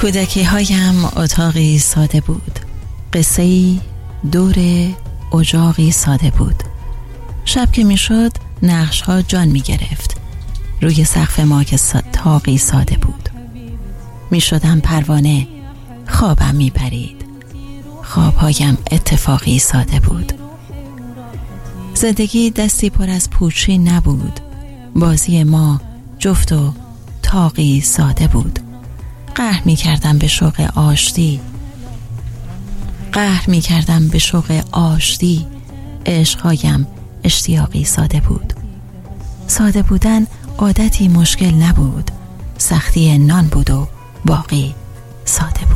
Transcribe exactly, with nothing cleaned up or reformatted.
کودکی هایم اتاقی ساده بود، قصه‌ای دور اجاقی ساده بود. شب که می شد نقش ها جان می گرفت. روی سقف ما که تاقی ساده بود، می شدم پروانه، خوابم می پرید. خوابهایم اتفاقی ساده بود. زندگی دستی پر از پوچی نبود. بازی ما جفت و تاقی ساده بود. قهر می کردم به شوق آشتی قهر می کردم به شوق آشتی عشقهایم اشتیاقی ساده بود. ساده بودن عادتی مشکل نبود. سختی نان بود و باقی ساده بود.